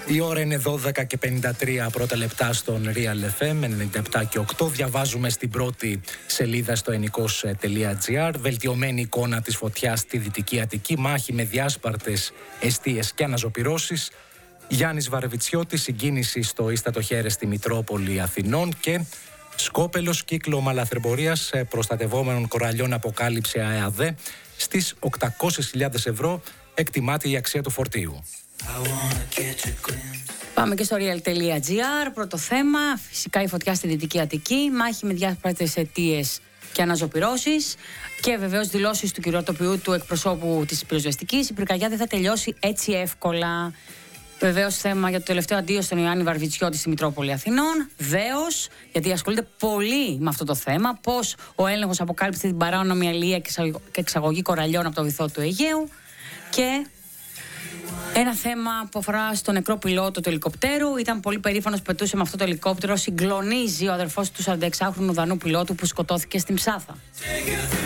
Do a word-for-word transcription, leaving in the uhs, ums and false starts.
Η ώρα είναι δώδεκα και πενήντα τρία πρώτα λεπτά στον Real εφ εμ ενενήντα επτά και οκτώ. Διαβάζουμε στην πρώτη σελίδα στο ενικός τελεία τζι άρ. Βελτιωμένη εικόνα της φωτιάς στη Δυτική Αττική. Μάχη με διάσπαρτες εστίες και αναζωπυρώσεις. Γιάννης Βαρβιτσιώτης, συγκίνηση στο ίστατο Χέρες στη Μητρόπολη Αθηνών. Και σκόπελος κύκλωμα λαθρεμπορίας προστατευόμενων κοραλιών αποκάλυψε ΑΕΑΔΕ. Στις οκτακόσιες χιλιάδες ευρώ εκτιμάται η αξία του φορτίου. Πάμε και στο real τελεία τζι άρ. Πρώτο θέμα, φυσικά η φωτιά στη Δυτική Αττική. Μάχη με διάσπαρτες αιτίες και αναζωπυρώσεις. Και βεβαίως δηλώσεις του κυριοτοπιού του εκπροσώπου της πυροσβεστικής. Η πυρκαγιά δεν θα τελειώσει έτσι εύκολα. Βεβαίως θέμα για το τελευταίο αντίο στον Ιωάννη Βαρβιτσιώτη στη Μητρόπολη Αθηνών. Δέος, γιατί ασχολείται πολύ με αυτό το θέμα. Πώς ο έλεγχος αποκάλυψε την παράνομη αλληλεία και εξαγωγή κοραλιών από το βυθό του Αιγαίου. Και ένα θέμα που αφορά στο νεκρό πιλότο του ελικοπτέρου. Ήταν πολύ περήφανος που πετούσε με αυτό το ελικόπτερο. Συγκλονίζει ο αδερφός του σαρανταεξάχρονου Δανού πιλότου που σκοτώθηκε στην Ψάθα.